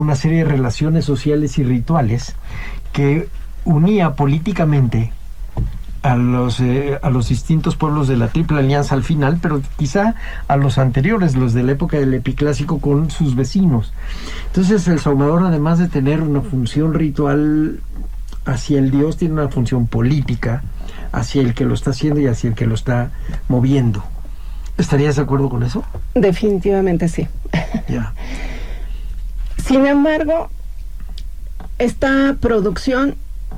una serie de relaciones sociales y rituales que unía políticamente a los distintos pueblos de la Triple Alianza al final, pero quizá a los anteriores, los de la época del Epiclásico, con sus vecinos. Entonces el sahumador, además de tener una función ritual hacia el dios, tiene una función política hacia el que lo está haciendo y hacia el que lo está moviendo. ¿Estarías de acuerdo con eso? Definitivamente sí. Ya. Sin embargo, esta producción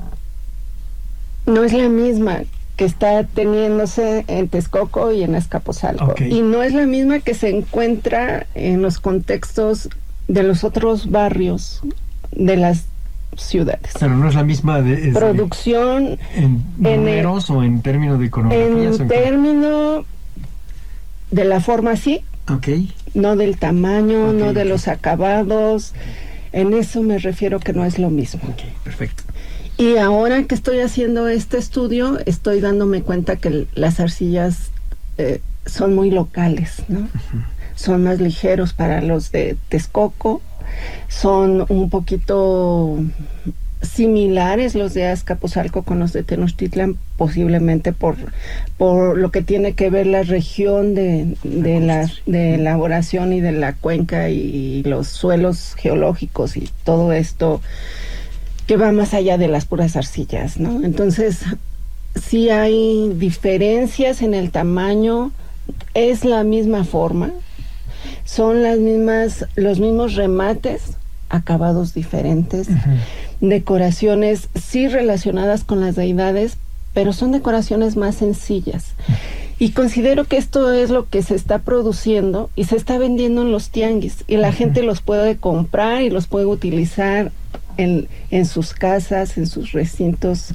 no es la misma que está teniéndose en Texcoco y en Azcapotzalco. Okay. Y no es la misma que se encuentra en los contextos de los otros barrios de las ciudades. Pero no es la misma producción en números o en términos de iconografía. En términos de la forma, sí. Okay. No del tamaño, Okay, no de los acabados. En eso me refiero que no es lo mismo. Okay, perfecto. Y ahora que estoy haciendo este estudio, estoy dándome cuenta que las arcillas son muy locales, ¿no? Uh-huh. Son más ligeros para los de Texcoco, son un poquito similares los de Azcapotzalco con los de Tenochtitlan, posiblemente por lo que tiene que ver la región de elaboración y de la cuenca y los suelos geológicos y todo esto que va más allá de las puras arcillas, ¿no? Entonces, sí hay diferencias en el tamaño, es la misma forma, son los mismos remates, acabados diferentes, uh-huh. Decoraciones sí relacionadas con las deidades, pero son decoraciones más sencillas. Uh-huh. Y considero que esto es lo que se está produciendo y se está vendiendo en los tianguis, y la uh-huh. gente los puede comprar y los puede utilizar en sus casas, en sus recintos.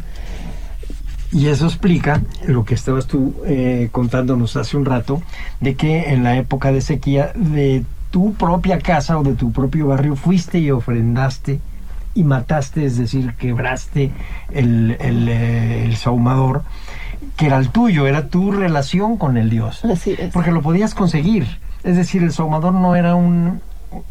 Y eso explica lo que estabas tú contándonos hace un rato, de que en la época de sequía de tu propia casa o de tu propio barrio fuiste y ofrendaste y mataste, es decir, quebraste el sahumador, que era el tuyo, era tu relación con el dios. Así es. Porque lo podías conseguir. Es decir, el sahumador no era una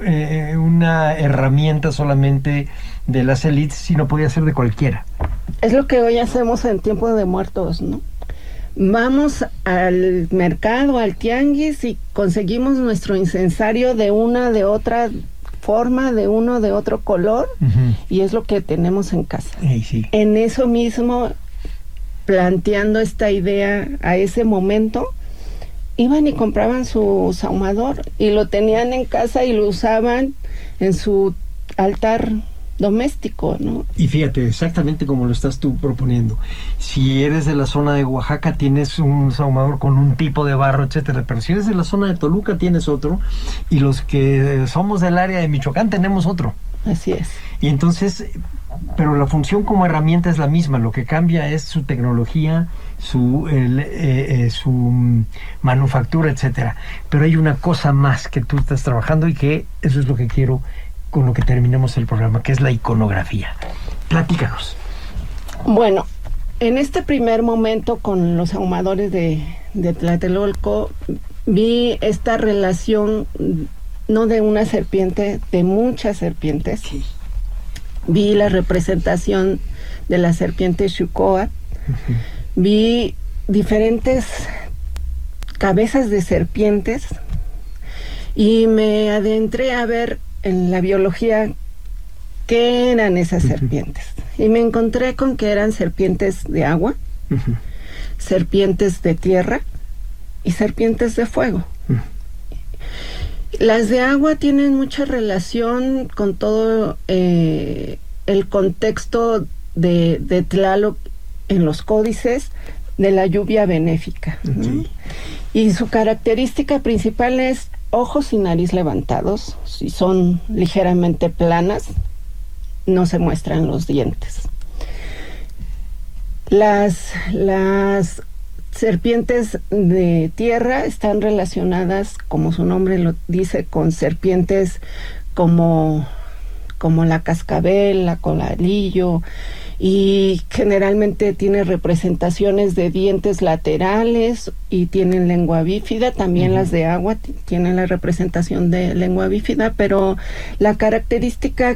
herramienta solamente de las élites, sino podía ser de cualquiera. Es lo que hoy hacemos en Tiempo de Muertos, ¿no? Vamos al mercado, al tianguis, y conseguimos nuestro incensario de una, de otra forma, de uno, de otro color, uh-huh. y es lo que tenemos en casa. Sí. En eso mismo, planteando esta idea a ese momento, iban y compraban su sahumador y lo tenían en casa y lo usaban en su altar doméstico, ¿no? Y fíjate, exactamente como lo estás tú proponiendo. Si eres de la zona de Oaxaca, tienes un sahumador con un tipo de barro, etcétera. Pero si eres de la zona de Toluca, tienes otro. Y los que somos del área de Michoacán, tenemos otro. Así es. Y entonces, pero la función como herramienta es la misma. Lo que cambia es su tecnología, su manufactura, etcétera. Pero hay una cosa más que tú estás trabajando, y que eso es lo que quiero con lo que terminemos el programa, que es la iconografía. Platícanos. Bueno, en este primer momento con los ahumadores de Tlatelolco, vi esta relación, no de una serpiente, de muchas serpientes. Sí. Vi la representación de la serpiente Xucoatl. Uh-huh. Vi diferentes cabezas de serpientes y me adentré a ver en la biología qué eran esas uh-huh. serpientes. Y me encontré con que eran serpientes de agua, uh-huh. serpientes de tierra y serpientes de fuego. Uh-huh. Las de agua tienen mucha relación con todo el contexto de Tlaloc en los códices de la lluvia benéfica, ¿no? Sí. Y su característica principal es ojos y nariz levantados, si son ligeramente planas, no se muestran los dientes. Las serpientes de tierra están relacionadas, como su nombre lo dice, con serpientes como como la cascabel, la coladillo, y generalmente tiene representaciones de dientes laterales y tienen lengua bífida. También las de agua tienen la representación de lengua bífida, pero la característica